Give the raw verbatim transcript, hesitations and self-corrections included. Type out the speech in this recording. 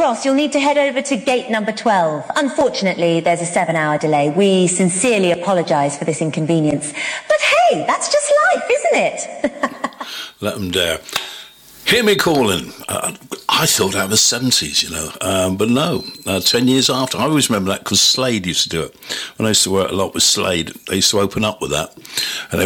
cross, you'll need to head over to gate number twelve. Unfortunately, there's a seven-hour delay. We sincerely apologise for this inconvenience. But hey, that's just life, isn't it? Let them dare. Hear me calling. Uh, I thought that was seventies, you know, um, but no, uh, ten years after. I always remember that because Slade used to do it. When I used to work a lot with Slade, they used to open up with that. And